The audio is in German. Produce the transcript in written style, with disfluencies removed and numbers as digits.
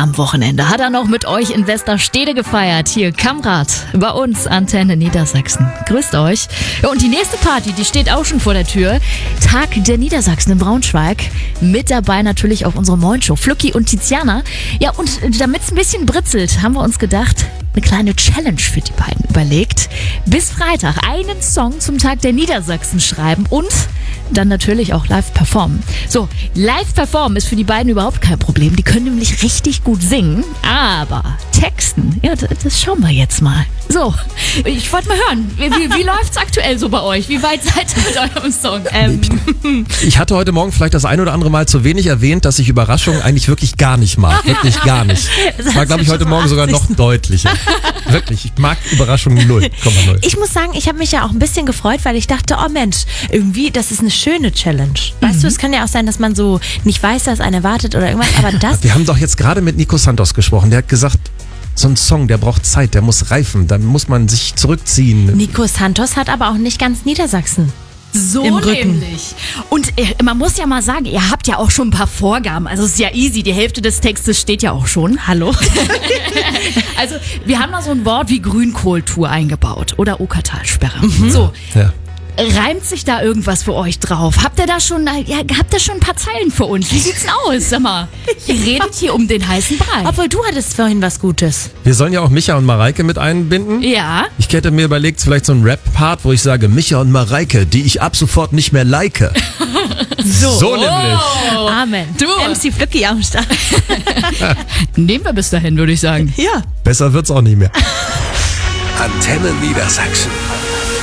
am Wochenende hat er noch mit euch in Westerstede gefeiert. Hier, Kamrat, bei uns, Antenne Niedersachsen. Grüßt euch. Ja, und die nächste Party, die steht auch schon vor der Tür. Tag der Niedersachsen in Braunschweig. Mit dabei natürlich auch unsere Moin-Show, Flücki und Tiziana. Ja, und damit es ein bisschen britzelt, haben wir uns gedacht, eine kleine Challenge für die beiden überlegt. Bis Freitag einen Song zum Tag der Niedersachsen schreiben und dann natürlich auch live performen. So, live performen ist für die beiden überhaupt kein Problem. Die können nämlich richtig gut singen, aber texten, ja, das schauen wir jetzt mal. So, ich wollte mal hören, wie läuft's aktuell so bei euch? Wie weit seid ihr mit eurem Song? Ich hatte heute Morgen vielleicht das ein oder andere Mal zu wenig erwähnt, dass ich Überraschungen eigentlich wirklich gar nicht mag. Wirklich gar nicht. Das war, glaube ich, heute Morgen sogar noch deutlicher. Wirklich, ich mag Überraschungen 0,0. Ich muss sagen, ich habe mich ja auch ein bisschen gefreut, weil ich dachte, oh Mensch, irgendwie, das ist eine schöne Challenge. Weißt du, es kann ja auch sein, dass man so nicht weiß, dass einen erwartet oder irgendwas, aber das... Wir haben doch jetzt gerade mit Nico Santos gesprochen, der hat gesagt, so ein Song, der braucht Zeit, der muss reifen, dann muss man sich zurückziehen. Nico Santos hat aber auch nicht ganz Niedersachsen. So im Rücken. Nämlich. Und man muss ja mal sagen, ihr habt ja auch schon ein paar Vorgaben. Also es ist ja easy, die Hälfte des Textes steht ja auch schon. Hallo? Also wir haben da so ein Wort wie Grünkohltour eingebaut oder Okertalsperre. So. Ja. Reimt sich da irgendwas für euch drauf? Habt ihr da schon ein paar Zeilen für uns? Wie sieht's denn aus? Sag mal, ihr redet hier um den heißen Brei. Obwohl, du hattest vorhin was Gutes. Wir sollen ja auch Micha und Mareike mit einbinden. Ja. Ich hätte mir überlegt, vielleicht so ein Rap-Part, wo ich sage, Micha und Mareike, die ich ab sofort nicht mehr like. So nämlich. Oh. Amen. Du. MC Flücki am Start. Nehmen wir bis dahin, würde ich sagen. Ja. Besser wird's auch nicht mehr. Antenne Niedersachsen.